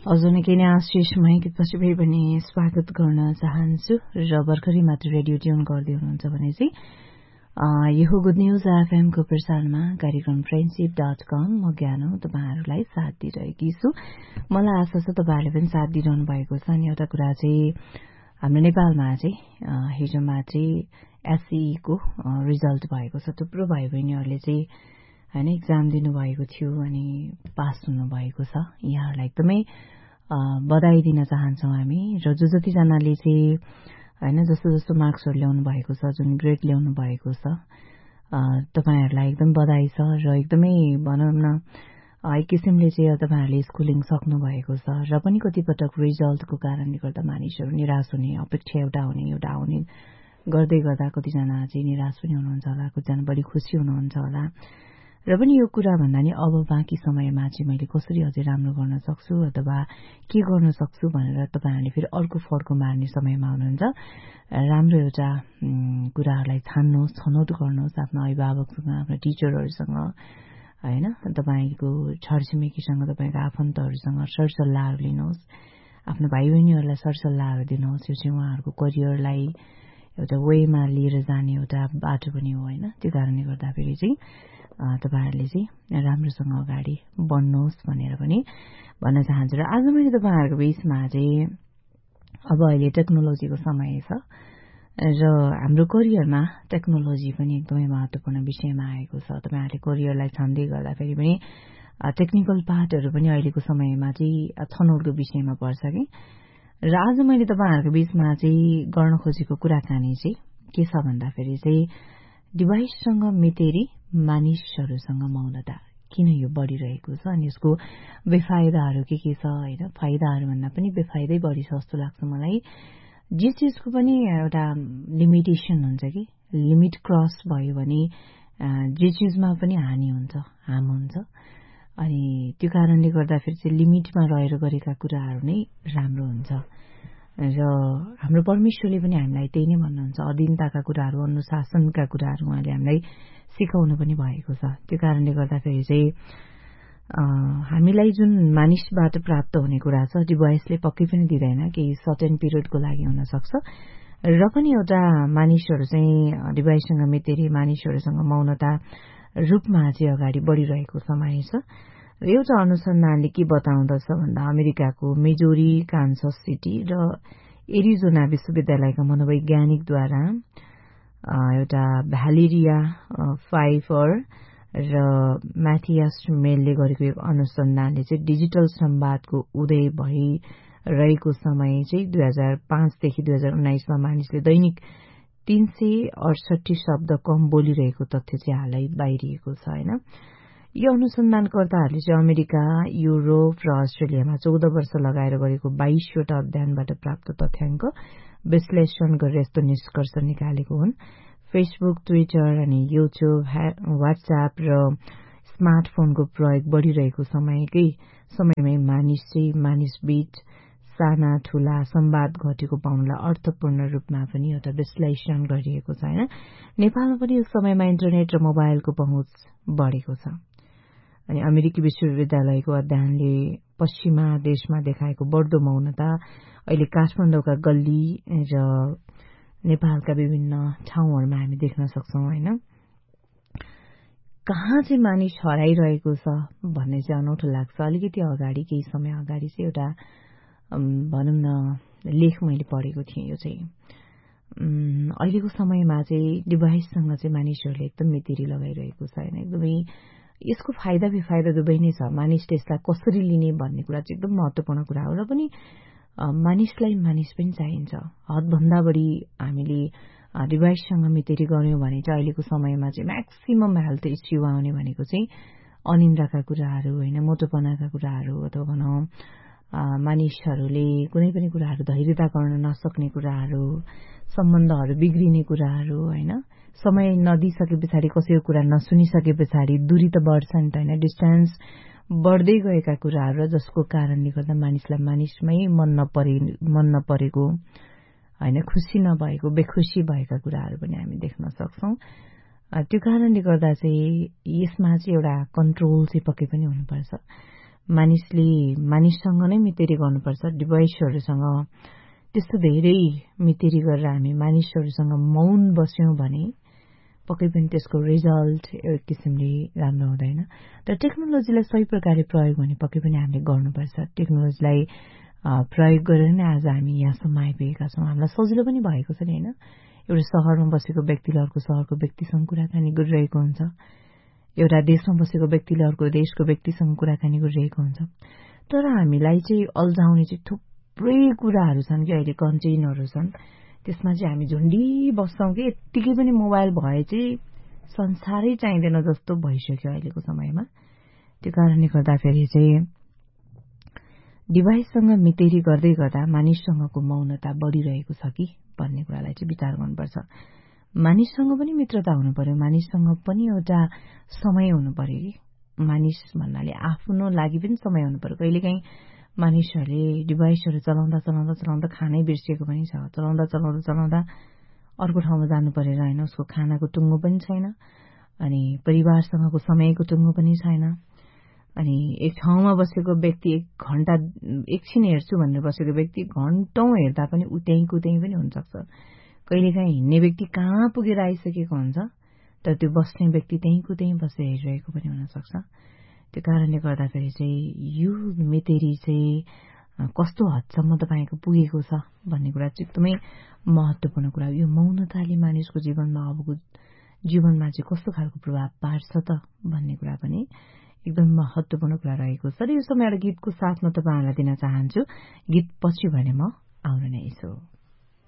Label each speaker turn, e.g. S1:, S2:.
S1: अझ निकै नै आशिषमय गीतपछि फेरि पनि स्वागत गर्न चाहन्छु र भर्खरै मात्र रेडियो ट्युन गर्दै हुनुहुन्छ भने चाहिँ यो गुड न्यूज एफएमको प्रसारणमा कार्यक्रम friendship.com म ज्ञानो तपाईहरुलाई साथ दिइरहेकी छु। मलाई आशा छ तपाईहरुले पनि साथ दिइरहनु भएको छ। अनि एउटा कुरा चाहिँ हाम्रो नेपालमा चाहिँ हिजो मात्रै एसई को रिजल्ट भएको छ। थुप्रो भाइ बहिनीहरुले चाहिँ हैन एक्जाम दिनु भएको थियो अनि पास हुनु भएको छ। यहाँहरुलाई एकदमै बधाई दिन चाहन्छौं हामी र जति जनाले चाहिँ हैन जस्तो मार्क्सहरु ल्याउनु भएको छ, जुन ग्रेड ल्याउनु भएको छ, तपाईहरुलाई एकदम बधाई छ र एकदमै भनौं न एक किसिमले चाहिँ तपाईहरुले स्कुलिङ सक्नु भएको छ र पनि कति पटक रिजल्टको कारणले गर्दा मानिसहरु निराश हुने, अपेक्षा एउटा आउने गर्दै गर्दा कतिजना चाहिँ निराश पनि हुनुहुन्छ होला, कतिजना बढी खुशी हुनुहुन्छ होला। र पनि यो कुरा भन्दा नि अब बाँकी समयमा चाहिँ मैले कसरी अझै राम्रो गर्न सक्छु अथवा के गर्न सक्छु भनेर तपाईहरुले फेरि अर्को फर्को मार्ने समयमा हुनुहुन्छ। राम्रो एउटा कुराहरुलाई छान्नुहोस्, छनौट गर्नुहोस् आफ्नो अभिभावकसँग, आफ्नो टिचरहरुसँग, हैन तपाईको छरछिमेकीसँग, तपाईको आफन्तहरुसँग सरसल्लाहहरु लिनुहोस्। आफ्नो भाइ बहिनीहरुलाई सरसल्लाहहरु दिनुहोस्। यो चाहिँ उहाँहरुको करियरलाई एउटा वेमा लिएर जाने एउटा बाटो पनि हो, हैन। त्यो कारणले गर्दा फेरि चाहिँ तपाईहरुले चाहिँ राम्रोसँग अगाडि बढ्नुहोस् भनेर पनि भन्न चाहन्छु। र आज मैले तपाईहरुको बीचमा चाहिँ अब अहिले टेक्नोलोजीको समय छ र हाम्रो करियरमा टेक्नोलोजी पनि एकदमै महत्त्वपूर्ण विषयमा आएको छ। तपाईहरुले करियरलाई छान्दै गर्दा फेरि पनि टेक्निकल पार्टहरु पनि अहिलेको समयमा चाहिँ छनौटको विषयमा पर्छ के। र आज मैले तपाईहरुको बीचमा चाहिँ गर्न खोजेको कुराकानी चाहिँ के छ भन्दा फेरि चाहिँ डिभाइससँग मेतेरी मानिसहरुसँग मौनता किन यो बढिरहेको छ अनि यसको बेफाइदाहरु के छ, हैन। फाइदाहरु भन्दा पनि बेफाइदै बढी छ जस्तो लाग्छ मलाई। जे चीजको पनि एउटा लिमिटेसन हुन्छ कि, लिमिट क्रस भयो भने जे चीजमा पनि हानि हुन्छ, हार्म हुन्छ। अनि त्यो कारणले गर्दा फेरि चाहिँ लिमिटमा रहेर गरेका कुराहरु नै राम्रो हुन्छ। र हाम्रो परमेश्वरले पनि हामीलाई त्यही नै भन्नुहुन्छ। अधीनताका कुराहरु, अनुशासनका कुराहरु उहाँले हामीलाई सिकाउनु पनि भएको छ। त्यो कारणले गर्दा फेरि चाहिँ हामीलाई जुन मानिसबाट प्राप्त हुने कुरा छ डिभाइसले पक्कै पनि दिदैन, केही सर्टेन पिरियडको लागि हुन सक्छ। र पनि एउटा मानिसहरु चाहिँ डिभाइससँग मेतेरी मानिसहरुसँग मौनता रूपमा चाहिँ अगाडि बढिरहेको समय छ। र एउटा अनुसन्धानले के बताउँदछ भन्दा अमेरिकाको मिजोरी, कान्सस सिटी र एरिजोना विश्वविद्यालयका मनोवैज्ञानिकद्वारा एउटा भ्यालेरिया फाइफर र म्याथियस मेलले गरेको एक अनुसन्धानले चाहिँ डिजिटल संवादको उदय भइरहेको समय चाहिँ 2005 देखि 2019 मा मानिसले दैनिक 368 शब्द कम बोलिरहेको तथ्य चाहिँ हालै बाहिरिएको छ, हैन। यो अनुसन्धानकर्ताहरूले चाहिँ अमेरिका, युरोप र अस्ट्रेलियामा 14 वर्ष लगाएर गरेको 22 वटा अध्ययनबाट प्राप्त तथ्याङ्क विश्लेषण गरेर यस्तो निष्कर्ष निकालेको हुन्। फेसबुक, ट्विटर अनि युट्युब, व्हाट्सएप र स्मार्टफोनको प्रयोग बढिरहेको समयमै मानिसबीच साना ठूला संवाद घटेको पाउनलाई अर्थपूर्ण रूपमा पनि एउटा विश्लेषण गरिएको छ, हैन। नेपालमा पनि यो समयमा इन्टरनेट र मोबाइलको पहुँच बढेको छ। अनि अमेरिकी विश्वविद्यालयको अध्ययनले पश्चिमा देशमा देखाएको बढ्दो मौनता अहिले काठमाडौँका गल्ली र नेपालका विभिन्न ठाउँहरुमा हामी देख्न सक्छौं, हैन। कहाँ चाहिँ मानिस हराइरहेको छ भन्ने चाहिँ अनौठो लाग्छ। अलिकति अगाडि केही समय अगाडि चाहिँ एउटा भनौं न लेख मैले पढेको थिएँ। यो चाहिँ अहिलेको समयमा चाहिँ डिभाइससँग चाहिँ मानिसहरुले एकदम मेतेरी लगाइरहेको छ, हैन। एकदमै यसको फाइदा बेफाइदा दुवै नै छ। मानिसले यसलाई कसरी लिने भन्ने कुरा चाहिँ एकदम महत्त्वपूर्ण कुरा हो। र पनि मानिसलाई मानिस पनि चाहिन्छ। हदभन्दा बढी हामीले डिभाइससँग मेतेरी गर्यौं भने चाहिँ अहिलेको समयमा चाहिँ म्याक्सिमम हेल्थ इस्यु आउने भनेको चाहिँ अनिन्द्राका कुराहरु, हैन, मोटोपनाका कुराहरु अथवा भनौं मानिसहरुले कुनै पनि कुराहरु धैर्यता गर्न नसक्ने कुराहरु, सम्बन्धहरु बिग्रिने कुराहरु, हैन। समय नदिसके पछाडि कसैको कुरा नसुनिसके पछाडि दूरी त बढ्छ नि त, हैन। डिस्टेन्स बढ्दै गएका कुराहरु र जसको कारणले गर्दा मानिसलाई मानिसमै मन नपरेको, हैन, खुशी नभएको, बेखुसी भएका कुराहरु पनि हामी देख्न सक्छौं। त्यो कारणले गर्दा चाहिँ यसमा चाहिँ एउटा कन्ट्रोल चाहिँ पक्कै पनि हुनुपर्छ। मानिसले मानिससँग नै मितेरी गर्नुपर्छ, डिभाइसहरूसँग त्यस्तो धेरै मितेरी गरेर हामी मानिसहरूसँग मौन बस्यौं भने पक्कै पनि त्यसको रिजल्ट एक किसिमले राम्रो हुँदैन। तर टेक्नोलोजीलाई सही प्रकारले प्रयोग भने पक्कै पनि हामीले गर्नुपर्छ। टेक्नोलोजीलाई प्रयोग गरेर नै आज हामी यहाँसम्म आइपुगेका छौँ। हामीलाई सजिलो पनि भएको छ नि, होइन? एउटा शहरमा बसेको व्यक्तिले अर्को शहरको व्यक्तिसँग कुराकानी गरिरहेको हुन्छ, एउटा देशमा बसेको व्यक्तिले अर्को देशको व्यक्तिसँग कुराकानी गरिरहेको हुन्छ। तर हामीलाई चाहिँ अल्झाउने चाहिँ थुप्रै कुराहरू छन् कि अहिले कन्टेन्टहरू छन्, त्यसमा चाहिँ हामी झुन्डी बस्छौँ कि यत्तिकै पनि मोबाइल भए चाहिँ संसारै चाहिँदैन जस्तो भइसक्यो अहिलेको समयमा। त्यो कारणले गर्दाखेरि चाहिँ डिभाइससँग मितेरी गर्दै गर्दा मानिससँगको मौनता बढिरहेको छ कि भन्ने कुरालाई चाहिँ विचार गर्नुपर्छ। मानिससँग पनि मित्रता हुनु पर्यो, मानिससँग पनि एउटा समय हुनु पर्यो कि मानिस भन्नाले आफ्नो लागि पनि समय हुनु पर्यो। कहिलेकाहीँ मानिसहरूले डिभाइसहरू चलाउँदा चलाउँदा चलाउँदा खानै बिर्सिएको पनि छ, चलाउँदा चलाउँदा चलाउँदा अर्को ठाउँमा जानु परेर होइन उसको खानाको टुङ्गो पनि छैन, अनि परिवारसँगको समयको टुङ्गो पनि छैन, अनि एक ठाउँमा बसेको व्यक्ति 1 घण्टा एकछिन हेर्छु भनेर बसेको व्यक्ति घण्टौं हेर्दा पनि उत्याइको उत्याइ पनि हुनसक्छ। कहिलेकाहीँ हिँड्ने व्यक्ति कहाँ पुगेर आइसकेको हुन्छ, तर त्यो बस्ने व्यक्ति त्यहीँको त्यहीँ बसेर हेरिरहेको पनि हुनसक्छ। त्यो कारणले गर्दाखेरि चाहिँ यो मितेरी चाहिँ कस्तो हदसम्म तपाईँको पुगेको छ भन्ने कुरा चाहिँ एकदमै महत्त्वपूर्ण कुरा हो। यो मौनताले मानिसको जीवनमा अबको जीवनमा चाहिँ कस्तो खालको प्रभाव पार्छ त भन्ने कुरा पनि एकदम महत्त्वपूर्ण कुरा रहेको छ। र यो समय एउटा गीतको साथमा तपाईँहरूलाई दिन चाहन्छु। गीत पछि भने म आउनु नै छु।